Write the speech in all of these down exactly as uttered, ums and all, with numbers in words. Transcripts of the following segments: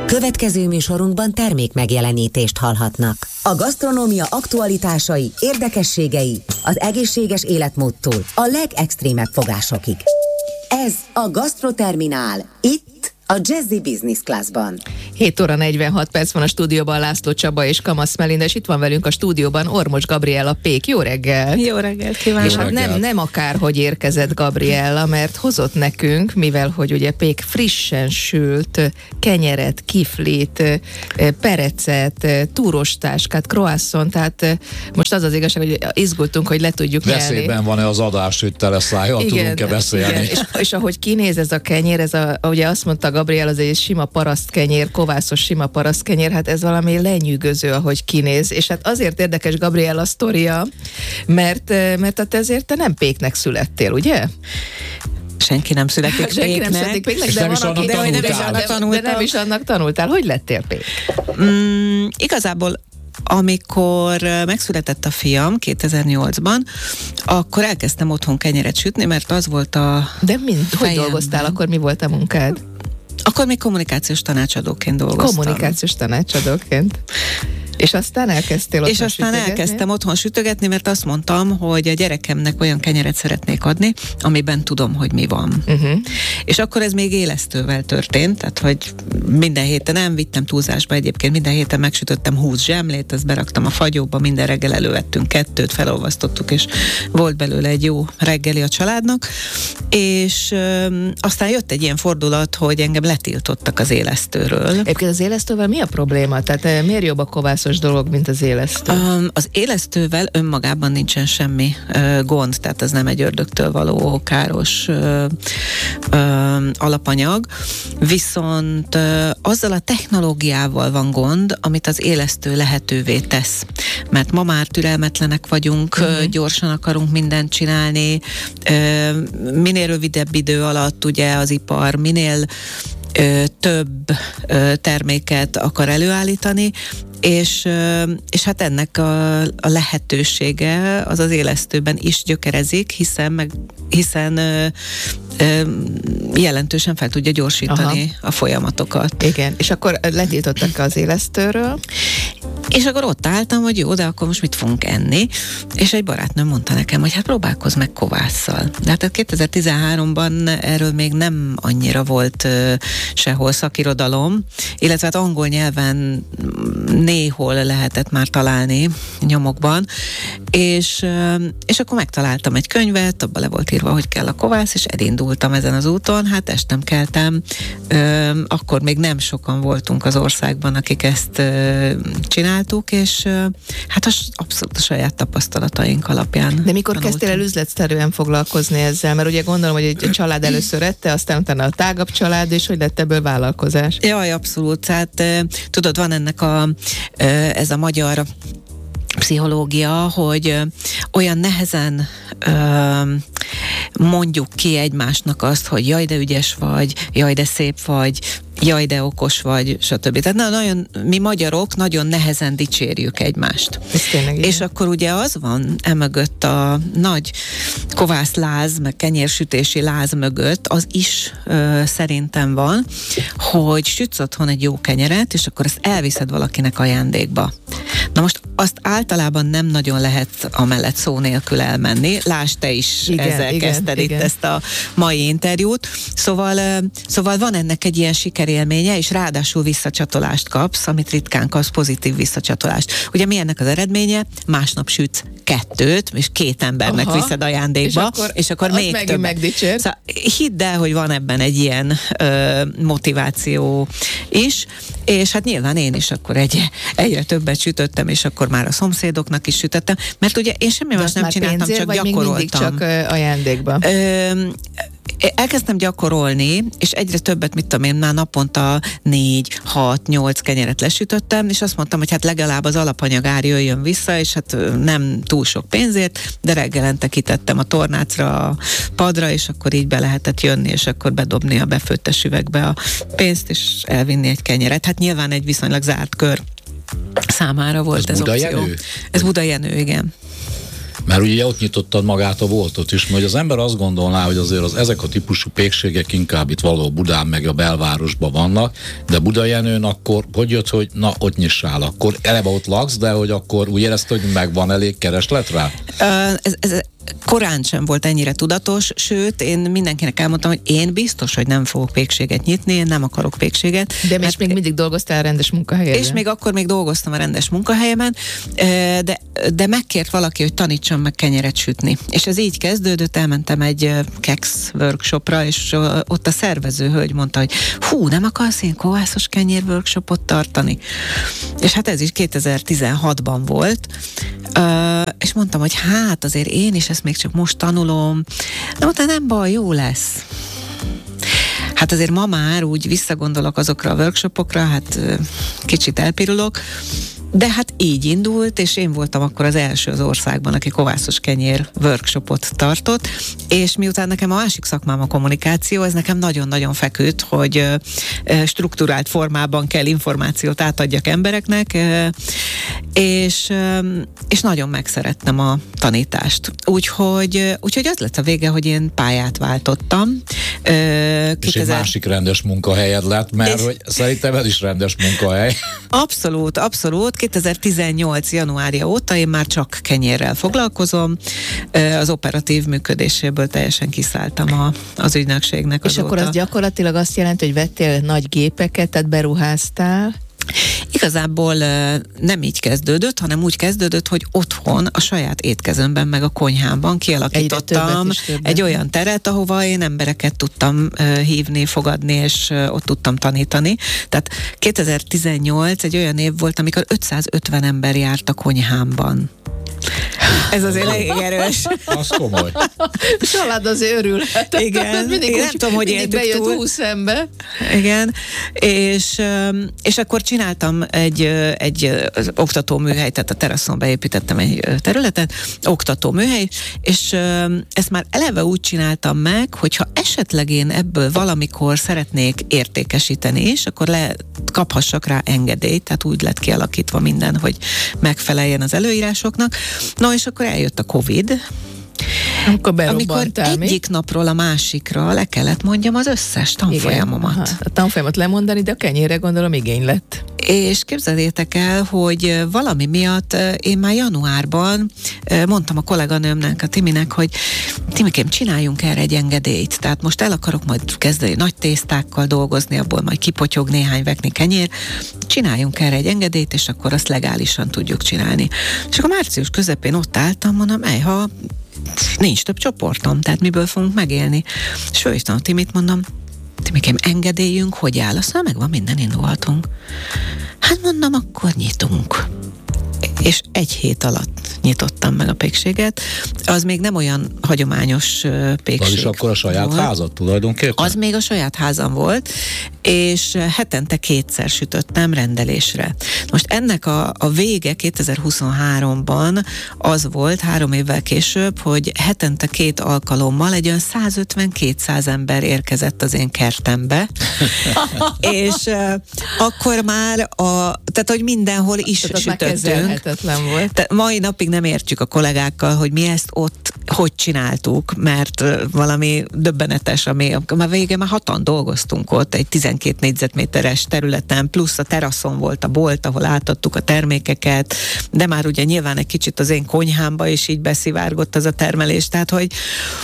Következő műsorunkban termék megjelenítést hallhatnak. A gasztronómia aktualitásai, érdekességei, az egészséges életmódtól a legextrémebb fogásokig. Ez a Gasztroterminál, itt a Jazzy Business Classban. hét óra negyvenhat perc van a stúdióban, László Csaba és Kamasz Melinda, és itt van velünk a stúdióban Ormos Gabriella Pék. Jó reggel! Jó reggelt kívánok! És hát nem, nem akárhogy érkezett Gabriella, mert hozott nekünk, mivel hogy ugye Pék frissen sült kenyeret, kiflit, perecet, túrostáskát, croissant, tehát most az az igazság, hogy izgultunk, hogy le tudjuk nyelni. Veszélyben van-e az adás, hogy tele szájjal tudunk-e beszélni? Igen. És, és ahogy kinéz ez a kenyér, ez a, ugye azt mondta Gabriella, az egy sima parasztkenyér, kovászos sima parasztkenyér, hát ez valami lenyűgöző, ahogy kinéz, és hát azért érdekes Gabriella sztoria, mert, mert hát ezért te nem Péknek születtél, ugye? Senki nem születik Senki Péknek. nem születik Péknek, de, nem van, is annak aki, de, de, tanultál. de, de nem is annak tanultál. Hogy lettél Pék? Mm, igazából amikor megszületett a fiam kétezer-nyolcban, akkor elkezdtem otthon kenyeret sütni, mert az volt a De mind, hogy fejemben. dolgoztál, akkor mi volt a munkád? Akkor még kommunikációs tanácsadóként dolgoztam. Kommunikációs tanácsadóként. És aztán elkezdtél otthon És aztán sütögetni? elkezdtem otthon sütögetni, mert azt mondtam, hogy a gyerekemnek olyan kenyeret szeretnék adni, amiben tudom, hogy mi van. Uh-huh. És akkor ez még élesztővel történt, tehát hogy minden héten nem vittem túlzásba egyébként, minden héten megsütöttem húsz zsemlét, azt beraktam a fagyóba, minden reggel elővettünk kettőt, felolvasztottuk, és volt belőle egy jó reggeli a családnak, és ö, aztán jött egy ilyen fordulat, hogy engem letiltottak az élesztőről. Egyébként az élesztővel mi a probléma? Tehát eh, miért jobb a kovászos dolog, mint az élesztő? Um, az élesztővel önmagában nincsen semmi uh, gond, tehát ez nem egy ördögtől való káros uh, uh, alapanyag, viszont uh, azzal a technológiával van gond, amit az élesztő lehetővé tesz. Mert ma már türelmetlenek vagyunk, uh-huh. uh, gyorsan akarunk mindent csinálni, uh, minél rövidebb idő alatt ugye az ipar, minél Ö, több ö, terméket akar előállítani, és, ö, és hát ennek a, a lehetősége az az élesztőben is gyökerezik, hiszen, meg, hiszen ö, ö, jelentősen fel tudja gyorsítani Aha. a folyamatokat. Igen, és akkor letiltottak az élesztőről? És akkor ott álltam, hogy jó, de akkor most mit fogunk enni? És egy barátnőm mondta nekem, hogy hát próbálkozz meg kovásszal. De hát kétezer-tizenháromban erről még nem annyira volt uh, sehol szakirodalom, illetve hát angol nyelven néhol lehetett már találni nyomokban, és, uh, és akkor megtaláltam egy könyvet, abban le volt írva, hogy kell a kovász, és elindultam ezen az úton, hát estem keltem, uh, akkor még nem sokan voltunk az országban, akik ezt uh, csinálták, és hát az abszolút a saját tapasztalataink alapján. De mikor tanultunk. kezdtél el üzletszerűen foglalkozni ezzel? Mert ugye gondolom, hogy egy család először ette, aztán utána a tágabb család, és hogy lett ebből vállalkozás? Jaj, abszolút. Hát tudod, van ennek a, ez a magyar pszichológia, hogy olyan nehezen mondjuk ki egymásnak azt, hogy jaj, de ügyes vagy, jaj, de szép vagy, jaj, de okos vagy, stb. Tehát na, nagyon, mi magyarok nagyon nehezen dicsérjük egymást. És akkor ugye az van emögött a nagy kovászláz, meg kenyérsütési láz mögött, az is ö, szerintem van, hogy sütsz otthon egy jó kenyeret, és akkor ezt elviszed valakinek ajándékba. Na most azt általában nem nagyon lehet amellett szó nélkül elmenni. Lásd te is, igen, ezzel igen, kezdted igen. itt ezt a mai interjút. Szóval, szóval van ennek egy ilyen sikerélménye, és ráadásul visszacsatolást kapsz, amit ritkán kapsz, pozitív visszacsatolást. Ugye mi ennek az eredménye? Másnap sütsz kettőt, és két embernek Aha. viszed ajándékba, és akkor, és akkor még több. Szóval hidd el, hogy van ebben egy ilyen ö, motiváció is, és hát nyilván én is akkor egy, egyre többet sütöttem, és akkor már a szomszédoknak is sütöttem, mert ugye én semmi más nem csináltam, pénzért, csak vagy gyakoroltam. Még mindig csak ö, ajándékba? Ö, elkezdtem gyakorolni, és egyre többet, mit tudom én, már naponta négy, hat, nyolc kenyeret lesütöttem, és azt mondtam, hogy hát legalább az alapanyag ár jöjjön vissza, és hát nem túl sok pénzért, de reggelente kitettem a tornácra, a padra, és akkor így be lehetett jönni, és akkor bedobni a befőttes üvegbe a pénzt, és elvinni egy kenyeret. Hát nyilván egy viszonylag zárt kör számára volt ez, ez opció. Budajenő? Ez Budajenő, igen. Mert ugye ott nyitottad magát a boltot is, hogy az ember azt gondolná, hogy azért az, ezek a típusú pékségek inkább itt való Budán meg a belvárosban vannak, de Budajenőn akkor hogy jött, hogy na, ott nyissál, akkor eleve ott laksz, de hogy akkor úgy érezted, hogy megvan elég kereslet rá? Uh, ez, ez korán sem volt ennyire tudatos, sőt, én mindenkinek elmondtam, hogy én biztos, hogy nem fogok pékséget nyitni, én nem akarok pékséget. De mert még mindig dolgoztál a rendes munkahelyen. És még akkor még dolgoztam a rendes munkahelyemen, de, de megkért valaki, hogy tanítsam meg kenyeret sütni. És ez így kezdődött, elmentem egy kex workshopra, és ott a szervező hölgy mondta, hogy hú, nem akarsz én kovászos kenyér workshopot tartani? És hát ez is kétezer-tizenhatban volt, és mondtam, hogy hát azért én is ezt még csak most tanulom, de mondta, nem baj, jó lesz. Hát azért ma már úgy visszagondolok azokra a workshopokra, hát kicsit elpirulok, de hát így indult, és én voltam akkor az első az országban, aki kovászos kenyér workshopot tartott, és miután nekem a másik szakmám a kommunikáció, ez nekem nagyon-nagyon feküdt, hogy strukturált formában kell információt átadjak embereknek, és, és nagyon megszerettem a tanítást. Úgyhogy, úgyhogy az lett a vége, hogy én pályát váltottam. kétezer... És egy másik rendes munkahelyed lett, mert és... hogy szerintem ez is rendes munkahely. Abszolút, abszolút. kétezer-tizennyolc januárja óta én már csak kenyérrel foglalkozom. Az operatív működéséből teljesen kiszálltam a, az ügynökségnek. És akkor az gyakorlatilag azt jelenti, hogy vettél nagy gépeket, tehát beruháztál? Igazából nem így kezdődött, hanem úgy kezdődött, hogy otthon a saját étkezőmben meg a konyhámban kialakítottam egy olyan teret, ahova én embereket tudtam hívni, fogadni, és ott tudtam tanítani. Tehát kétezer-tizennyolc egy olyan év volt, amikor ötszázötven ember járt a konyhámban. Ez azért elég erős. Az komoly. Család azért örülhet. Igen. Mindig én úgy, nem tudom, hogy éltük túl. húsz ember. Igen. És, és akkor csináltam egy, egy oktatóműhelyt, tehát a teraszon beépítettem egy területet, oktatóműhely, és ezt már eleve úgy csináltam meg, hogyha esetleg én ebből valamikor szeretnék értékesíteni is, akkor le kaphassak rá engedélyt, tehát úgy lett kialakítva minden, hogy megfeleljen az előírásoknak. No, és akkor eljött a Covid, amikor, amikor egyik napról a másikra le kellett mondjam az összes tanfolyamomat. Igen, a tanfolyamat lemondani, de a kenyérre gondolom igény lett. És képzeljétek el, hogy valami miatt én már januárban mondtam a kolléganőmnek, a Timinek, hogy Timikém, csináljunk erre egy engedélyt. Tehát most el akarok majd kezdeni nagy tésztákkal dolgozni, abból majd kipotyog néhány vekni kenyér. Csináljunk erre egy engedélyt, és akkor azt legálisan tudjuk csinálni. És akkor március közepén ott álltam, mondom, ej, ha nincs több csoportom, tehát miből fogunk megélni. És fölhívtam a Timit, mondom, Timikém, engedélyünk, hogy áll? Aztán megvan, minden, indulhatunk. Hát mondom, akkor nyitunk. És egy hét alatt nyitottam meg a pékséget. Az még nem olyan hagyományos pékség. Az is akkor a saját volt. Házad tulajdonképpen? Az még a saját házam volt, és hetente kétszer sütöttem rendelésre. Most ennek a, a vége kétezer-huszonháromban az volt, három évvel később, hogy hetente két alkalommal egy olyan százötven-kétszáz ember érkezett az én kertembe, és uh, akkor már a, tehát hogy mindenhol is tehát sütöttünk. Volt. Te, mai napig nem értjük a kollégákkal, hogy mi ezt ott hogy csináltuk, mert valami döbbenetes, ami már végén már hatan dolgoztunk ott, egy tizenkét négyzetméteres területen, plusz a teraszon volt a bolt, ahol átadtuk a termékeket, de már ugye nyilván egy kicsit az én konyhámba is így beszivárgott az a termelés, tehát hogy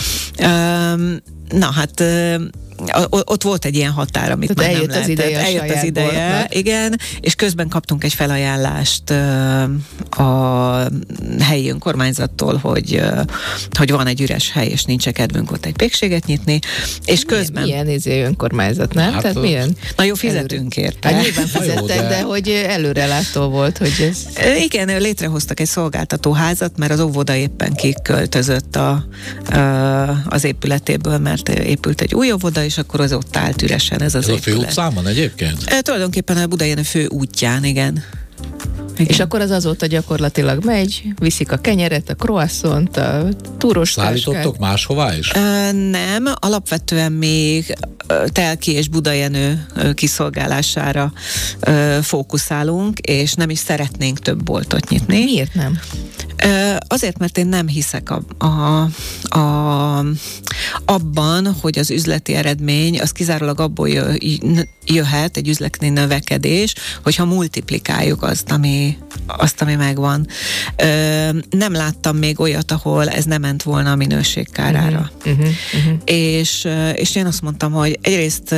um, na hát um, ott volt egy ilyen határ, amit tehát már nem lehetett. Az ideje eljött az ideje, boltnak. Igen, és közben kaptunk egy felajánlást uh, a helyi önkormányzattól, hogy, uh, hogy van egy üres hely, és nincs kedvünk ott egy pékséget nyitni, és közben... Milyen, milyen izé önkormányzat, nem? Hát, tehát milyen? Na jó, fizetünk érte. Hát nyilván fizettek, de... de hogy előrelátó volt, hogy ez... Igen, létrehoztak egy szolgáltatóházat, mert az óvoda éppen kiköltözött a, uh, az épületéből, mert épült egy új óvoda, és akkor az ott állt üresen ez az ez épület. A fő utcában egyébként? E, tulajdonképpen a Budajenő fő útján, igen. Igen. És akkor az azóta gyakorlatilag megy, viszik a kenyeret, a croissant, a túros táskát. Szállítottok máshová is? E, nem, alapvetően még Telki és Budajenő kiszolgálására e, fókuszálunk, és nem is szeretnénk több boltot nyitni. Miért nem? Azért, mert én nem hiszek a, a, a, abban, hogy az üzleti eredmény az kizárólag abból jö, jöhet, egy üzleti növekedés, hogyha multiplikáljuk azt, ami, azt, ami megvan. Nem láttam még olyat, ahol ez nem ment volna a minőség kárára. Uh-huh, uh-huh. És, és én azt mondtam, hogy egyrészt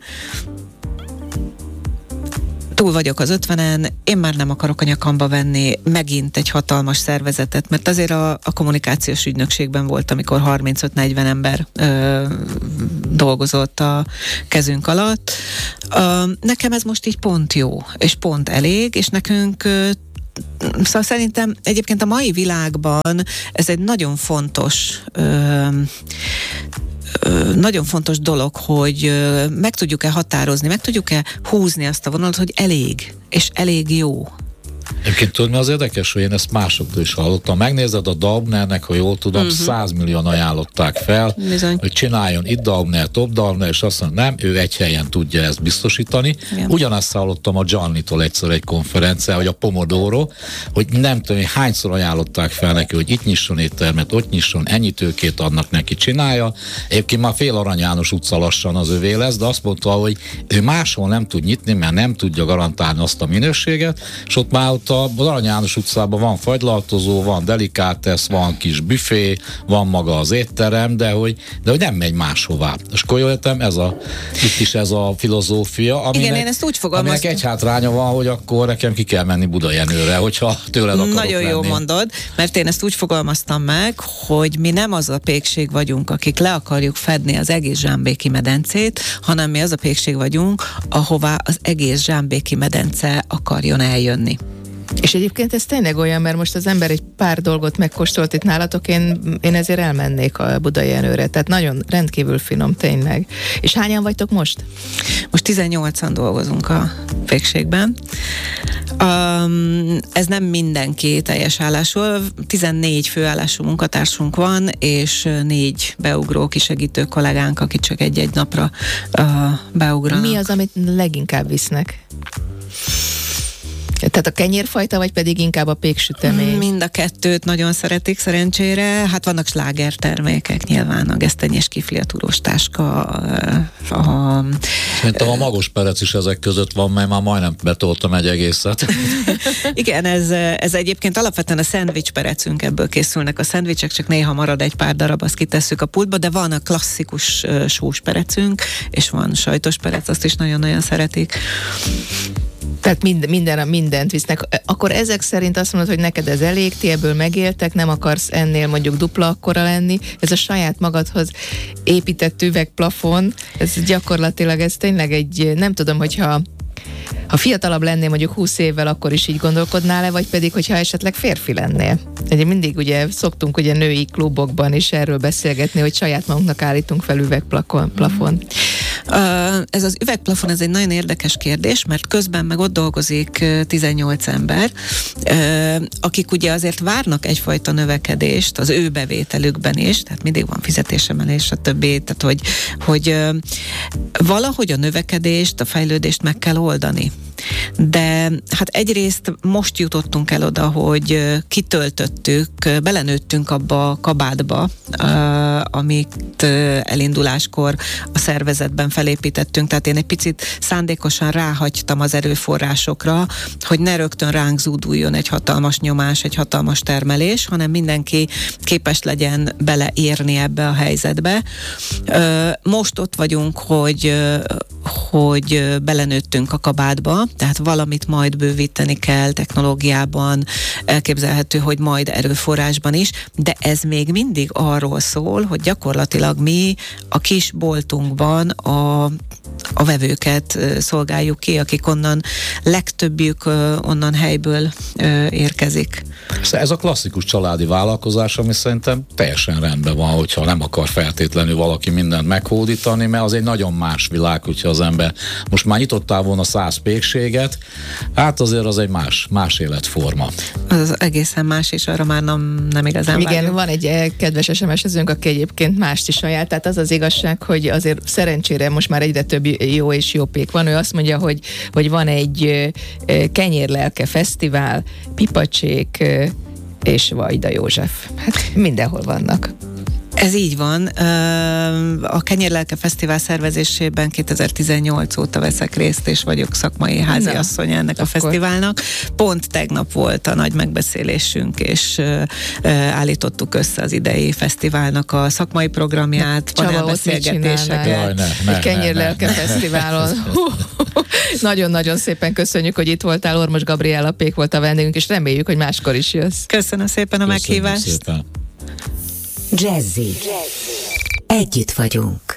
túl vagyok az ötvenen, én már nem akarok a nyakamba venni megint egy hatalmas szervezetet, mert azért a, a kommunikációs ügynökségben volt, amikor harmincöt-negyven ember ö, dolgozott a kezünk alatt. Ö, nekem ez most így pont jó, és pont elég, és nekünk ö, szóval szerintem egyébként a mai világban ez egy nagyon fontos ö, nagyon fontos dolog, hogy meg tudjuk-e határozni, meg tudjuk-e húzni azt a vonalat, hogy elég, és elég jó. Egyébként tudod, mi az érdekes, hogy én ezt másoktól is hallottam. Megnézed a Daubnernek, ha jól tudom, uh-huh. száz millióan ajánlották fel, bizony, hogy csináljon itt Daubner, top Daubner, és azt mondja, nem, ő egy helyen tudja ezt biztosítani. Igen. Ugyanazt hallottam a Giannitól egyszer egy konferencián, hogy a Pomodoro, hogy nem tudom, hogy hányszor ajánlották fel neki, hogy itt nyisson éttermet, ott nyisson, ennyi tőkét adnak neki, csinálja. Egyébként már fél Arany János utca lassan az övé lesz, de azt mondta, hogy ő máshol nem tud nyitni, mert nem tudja garantálni azt a minőséget, és ott már ott az Arany János utcában van fagylaltozó, van delikátesz, van kis büfé, van maga az étterem, de hogy, de hogy nem megy máshová. És akkor jöttem, ez a, itt is ez a filozófia, aminek, igen, én ezt úgy fogalmaztam, aminek egy hátránya van, hogy akkor nekem ki kell menni Budajenőre, hogyha tőled akarok nagyon lenni. Jó mondod, mert én ezt úgy fogalmaztam meg, hogy mi nem az a pékség vagyunk, akik le akarjuk fedni az egész Zsámbéki medencét, hanem mi az a pékség vagyunk, ahová az egész Zsámbéki medence akarjon eljönni. És egyébként ez tényleg olyan, mert most az ember egy pár dolgot megkóstolt itt nálatok, én, én ezért elmennék a Budajenőre, tehát nagyon rendkívül finom, tényleg. És hányan vagytok most? Most tizennyolcan dolgozunk a pékségben. Um, ez nem mindenki teljes állású, tizennégy főállású munkatársunk van, és négy beugró kisegítő kollégánk, akik csak egy-egy napra uh, beugranak. Mi az, amit leginkább visznek? Tehát a kenyérfajta, vagy pedig inkább a péksütemény? Mind a kettőt nagyon szeretik szerencsére. Hát vannak sláger termékek nyilván, a gesztenyés kifli, a turós táska, a... Szerintem a magos perec is ezek között van, mert már majdnem betoltam egy egészet. Igen, ez, ez egyébként alapvetően a szendvics perecünk, ebből készülnek a szendvicsek, csak néha marad egy pár darab, azt kitesszük a pultba, de van a klasszikus sós perecünk, és van sajtos perec, azt is nagyon-nagyon szeretik. Tehát mind, minden, mindent visznek. Akkor ezek szerint azt mondod, hogy neked ez elég, ti ebből megéltek, nem akarsz ennél mondjuk dupla akkora lenni. Ez a saját magadhoz épített üvegplafon, ez gyakorlatilag, ez tényleg egy, nem tudom, hogyha ha fiatalabb lennél mondjuk húsz évvel, akkor is így gondolkodnál-e, vagy pedig, hogyha esetleg férfi lennél? Egy mindig ugye szoktunk ugye női klubokban is erről beszélgetni, hogy saját magunknak állítunk fel üvegplafon. Uh, ez az üvegplafon, ez egy nagyon érdekes kérdés, mert közben meg ott dolgozik tizennyolc ember, uh, akik ugye azért várnak egyfajta növekedést az ő bevételükben is, tehát mindig van fizetésemelés, stb. Tehát, hogy, hogy uh, valahogy a növekedést, a fejlődést meg kell oldani. De hát egyrészt most jutottunk el oda, hogy kitöltöttük, belenőttünk abba a kabátba, amit elinduláskor a szervezetben felépítettünk, tehát én egy picit szándékosan ráhagytam az erőforrásokra, hogy ne rögtön ránk zúduljon egy hatalmas nyomás, egy hatalmas termelés, hanem mindenki képes legyen beleérni ebbe a helyzetbe. Most ott vagyunk, hogy, hogy belenőttünk a kabátba, tehát valamit majd bővíteni kell technológiában, elképzelhető, hogy majd erőforrásban is, de ez még mindig arról szól, hogy gyakorlatilag mi a kis boltunkban a, a vevőket szolgáljuk ki, akik onnan, legtöbbjük onnan helyből érkezik. Ez a klasszikus családi vállalkozás, ami szerintem teljesen rendben van, hogyha nem akar feltétlenül valaki mindent meghódítani, mert az egy nagyon más világ, hogyha az ember most már nyitottál volna száz pékséget, hát azért az egy más, más életforma. Az egészen más, és arra már nem, nem igazán Igen, vágyom. Van egy kedves es em es-ezünk, aki egyébként mást is ajánl, tehát az az igazság, hogy azért szerencsére most már egyre több jó és jó pék van. Ő azt mondja, hogy, hogy van egy kenyérlelke fesztivál, pipacsék, és Vajda József. Hát mindenhol vannak. Ez így van. A Kenyérlelke Fesztivál szervezésében kétezer-tizennyolc óta veszek részt, és vagyok szakmai háziasszony ennek Na, a akkor. fesztiválnak. Pont tegnap volt a nagy megbeszélésünk, és állítottuk össze az idei fesztiválnak a szakmai programját, panelbeszélgetéseket. Egy Kenyérlelke Fesztiválon. Nagyon-nagyon szépen köszönjük, hogy itt voltál. Ormos Gabriella Pék volt a vendégünk, és reméljük, hogy máskor is jössz. Köszönöm szépen a Köszönöm meghívást. Szépen. Jazzy. Együtt vagyunk.